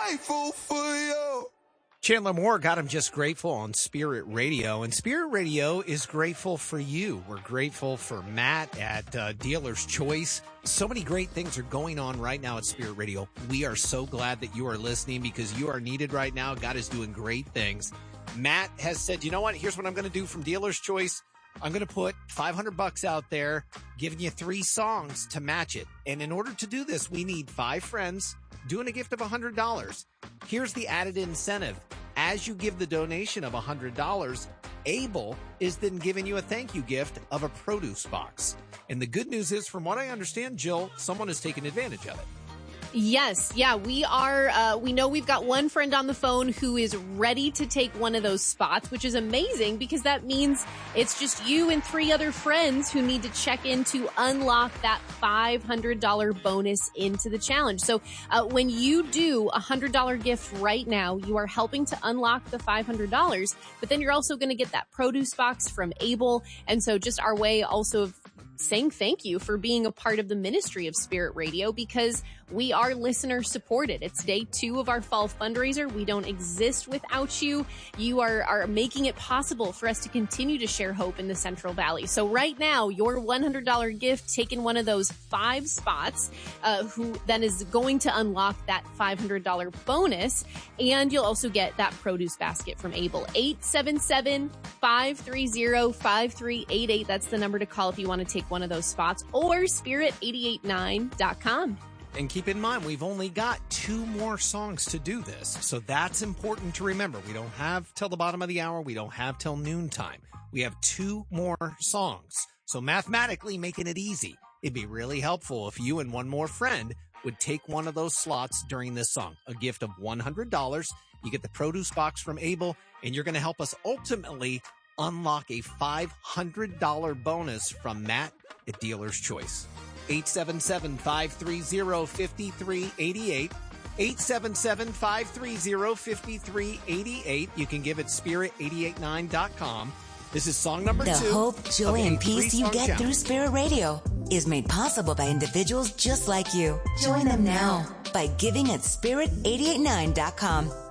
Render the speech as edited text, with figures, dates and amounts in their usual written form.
grateful for you. Chandler Moore got him Just Grateful on Spirit Radio, and Spirit Radio is grateful for you. We're grateful for Matt at Dealer's Choice. So many great things are going on right now at Spirit Radio. We are so glad that you are listening because you are needed right now. God is doing great things. Matt has said, you know what? Here's what I'm going to do from Dealer's Choice. I'm going to put $500 out there, giving you 3 songs to match it. And in order to do this, we need 5 friends doing a gift of $100. Here's the added incentive. As you give the donation of $100, Abel is then giving you a thank you gift of a produce box. And the good news is, from what I understand, Jill, someone has taken advantage of it. Yes. Yeah, we are. We know we've got one friend on the phone who is ready to take one of those spots, which is amazing because that means it's just you and 3 other friends who need to check in to unlock that $500 bonus into the challenge. So when you do a $100 gift right now, you are helping to unlock the $500, but then you're also going to get that produce box from Abel. And so just our way also of saying thank you for being a part of the ministry of Spirit Radio because we are listener supported. It's day 2 of our fall fundraiser. We don't exist without you. You are making it possible for us to continue to share hope in the Central Valley. So right now, your $100 gift, taking one of those 5 spots, who then is going to unlock that $500 bonus. And you'll also get that produce basket from Abel. 877-530-5388. That's the number to call if you want to take one of those spots, or spirit889.com. And keep in mind, we've only got 2 more songs to do this. So that's important to remember. We don't have till the bottom of the hour. We don't have till noontime. We have 2 more songs. So mathematically, making it easy. It'd be really helpful if you and one more friend would take one of those slots during this song. A gift of $100. You get the produce box from Abel, and you're going to help us ultimately unlock a $500 bonus from Matt at Dealer's Choice. 877-530-5388. 877-530-5388. You can give it spirit889.com. This is song number 2. The hope, joy, and peace you get through Spirit Radio is made possible by individuals just like you. Join them now by giving at spirit889.com.